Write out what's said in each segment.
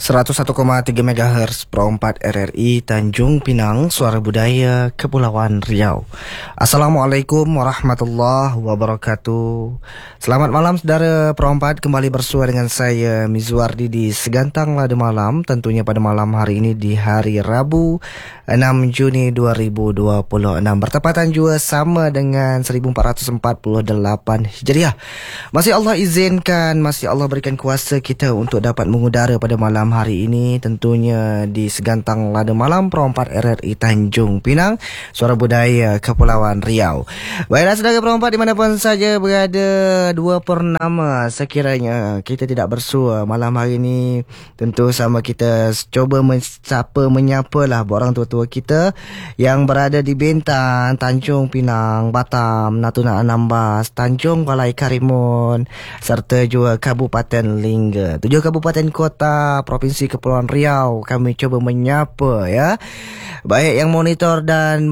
101,3 MHz Pro 4 RRI Tanjung Pinang, Suara Budaya Kepulauan Riau. Assalamualaikum warahmatullahi wabarakatuh. Selamat malam saudara Pro 4, kembali bersua dengan saya Mizwardi di Segantang Lada Malam. Tentunya pada malam hari ini di hari Rabu 6 Juni 2026, bertepatan juga sama dengan 1448 Hijriah. Masih Allah izinkan, masih Allah berikan kuasa kita untuk dapat mengudara pada malam hari ini, tentunya di Segantang Lada Malam Pro 4 RRI Tanjung Pinang, Suara Budaya Kepulauan Riau. Baiklah saudara Pro 4 dimanapun saja berada, dua purnama sekiranya kita tidak bersua malam hari ini, tentu sama kita coba menyapa lah orang tua-tua kita yang berada di Bintan, Tanjung Pinang, Batam, Natuna Anambas, Tanjung Balai Karimun, serta juga Kabupaten Lingga, 7 kabupaten kota Provinsi Kepulauan Riau. Kami coba menyapa ya, baik yang monitor dan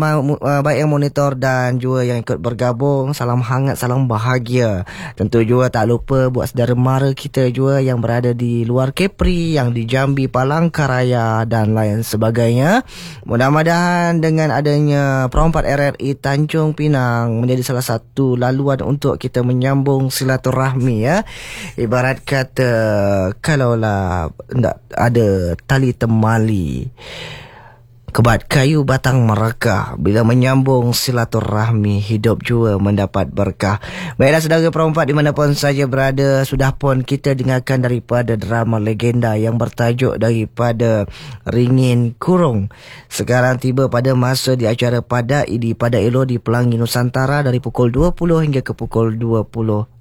juga yang ikut bergabung. Salam hangat, salam bahagia. Tentu juga tak lupa buat saudara mara kita juga yang berada di luar Kepri, yang di Jambi, Palangkaraya dan lain sebagainya. Mudah-mudahan dengan adanya Pro 4 RRI Tanjung Pinang menjadi salah satu laluan untuk kita menyambung silaturahmi ya. Ibarat kata kalaulah tak ada tali temali, kebat kayu batang merekah, bila menyambung silaturahmi hidup juga mendapat berkah. Baiklah saudara Pro 4 dimanapun saja berada, sudah pun kita dengarkan daripada drama legenda yang bertajuk daripada Ringin Kurung. Sekarang tiba pada masa di acara pada Elo di Pelangi Nusantara dari pukul 20 hingga ke pukul 21.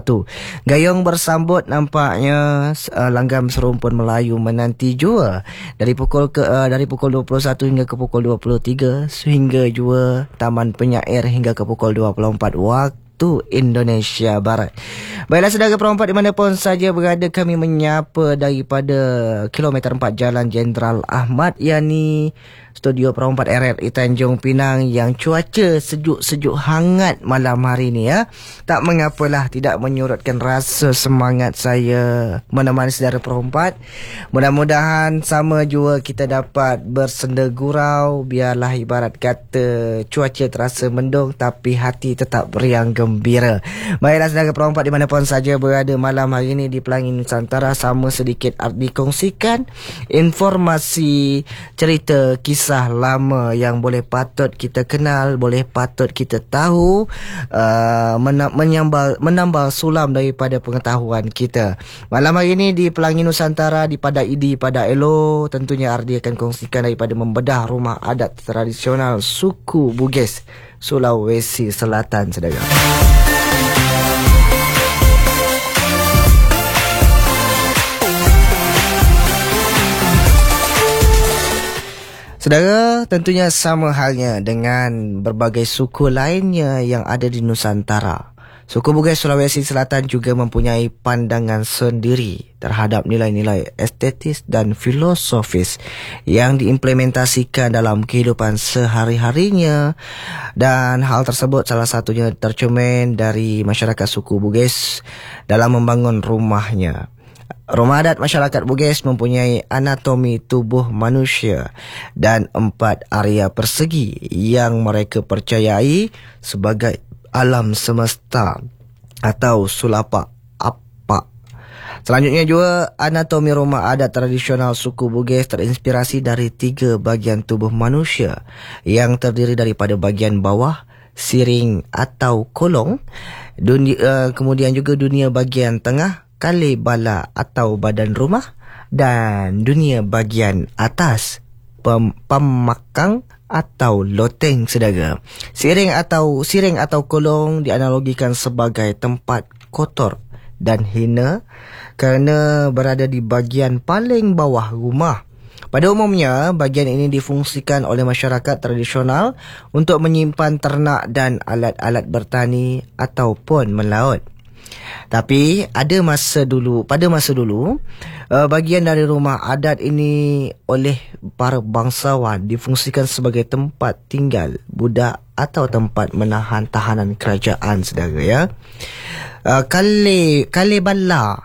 Gayung bersambut nampaknya langgam serumpun Melayu menanti jua dari pukul 21 hingga ke pukul 23, sehingga juga taman penyair hingga ke pukul 24 waktu Indonesia Barat. Baiklah saudara Pro 4 dimanapun saja berada, kami menyapa daripada kilometer 4 Jalan Jenderal Ahmad Yani, Studio Pro 4 RRI Tanjung Pinang, yang cuaca sejuk-sejuk hangat malam hari ni ya. Tak mengapalah, tidak menyurutkan rasa semangat saya menemani saudara Pro 4. Mudah-mudahan sama juga kita dapat bersenda gurau, biarlah ibarat kata cuaca terasa mendung tapi hati tetap riang gembira. Baiklah saudara Pro 4 dimanapun saja berada, malam hari ini di Pelangi Nusantara sama sedikit dikongsikan informasi, cerita, kisah lama yang boleh patut kita kenal, boleh patut kita tahu, menambah sulam daripada pengetahuan kita. Malam hari ini di Pelangi Nusantara, di pada Elo, tentunya Ardi akan kongsikan daripada membedah rumah adat tradisional suku Bugis, Sulawesi Selatan saudara. Saudara, tentunya sama halnya dengan berbagai suku lainnya yang ada di Nusantara, suku Bugis Sulawesi Selatan juga mempunyai pandangan sendiri terhadap nilai-nilai estetis dan filosofis yang diimplementasikan dalam kehidupan sehari-harinya. Dan hal tersebut salah satunya tercermin dari masyarakat suku Bugis dalam membangun rumahnya. Rumah adat masyarakat Bugis mempunyai anatomi tubuh manusia dan 4 area persegi yang mereka percayai sebagai alam semesta atau sulapak apa. Selanjutnya juga, anatomi rumah adat tradisional suku Bugis terinspirasi dari 3 bagian tubuh manusia yang terdiri daripada bagian bawah, siring atau kolong, kemudian juga dunia bagian tengah, kali bala atau badan rumah, dan dunia bagian atas, pemakang atau loteng saudara. Siring atau kolong dianalogikan sebagai tempat kotor dan hina kerana berada di bagian paling bawah rumah. Pada umumnya, bagian ini difungsikan oleh masyarakat tradisional untuk menyimpan ternak dan alat-alat bertani ataupun melaut. Tapi pada masa dulu, bagian dari rumah adat ini oleh para bangsawan difungsikan sebagai tempat tinggal budak atau tempat menahan tahanan kerajaan saudara ya. Kale bala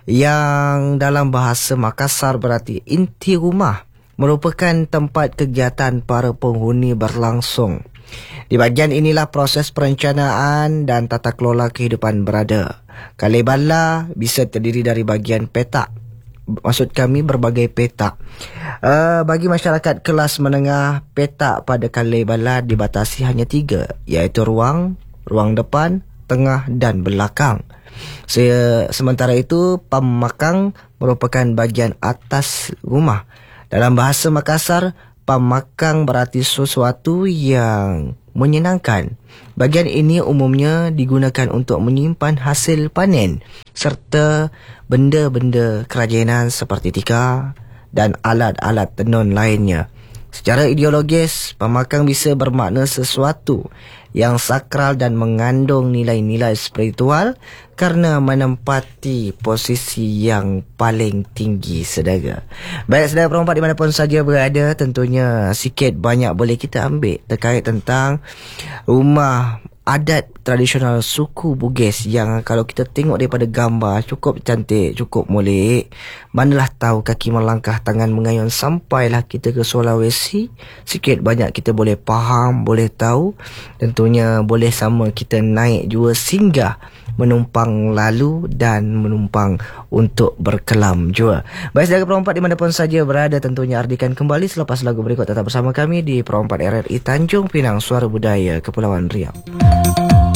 yang dalam bahasa Makassar berarti inti rumah, merupakan tempat kegiatan para penghuni berlangsung. Di bahagian inilah proses perencanaan dan tata kelola kehidupan berada. Kalai bala bisa terdiri dari bahagian petak. Maksud kami berbagai petak. Bagi masyarakat kelas menengah, petak pada Kalai bala dibatasi hanya 3, iaitu ruang depan, tengah dan belakang. Sementara itu, pamakang merupakan bahagian atas rumah. Dalam bahasa Makassar, pamakang berarti sesuatu yang menyenangkan. Bahagian ini umumnya digunakan untuk menyimpan hasil panen serta benda-benda kerajinan seperti tikar dan alat-alat tenun lainnya. Secara ideologis, pamakang bisa bermakna sesuatu yang sakral dan mengandung nilai-nilai spiritual karena menempati posisi yang paling tinggi, saudara. Baik, saudara perempat dimanapun saja berada, tentunya sikit banyak boleh kita ambil terkait tentang rumah adat tradisional suku Bugis yang kalau kita tengok daripada gambar cukup cantik, cukup molek. Manalah tahu kaki melangkah, tangan mengayun sampailah kita ke Sulawesi. Sikit banyak kita boleh faham, boleh tahu. Tentunya boleh sama kita naik juga singgah, menumpang lalu dan menumpang untuk berkelam juga. Baik, saudara perempat dimanapun saja berada, tentunya artikan kembali selepas lagu berikut. Tetap bersama kami di Perempat RRI Tanjung Pinang, Suara Budaya Kepulauan Riau.